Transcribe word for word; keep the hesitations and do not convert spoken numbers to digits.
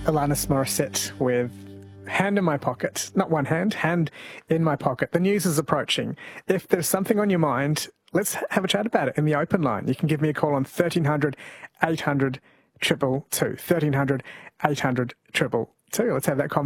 Alanis Morissette with Hand in My Pocket. Not one hand, hand in my pocket. The news is approaching. If there's something on your mind, let's have a chat about it in the open line. You can give me a call on thirteen hundred, eight hundred, two two two. thirteen hundred, eight hundred, two two two. Let's have that conversation.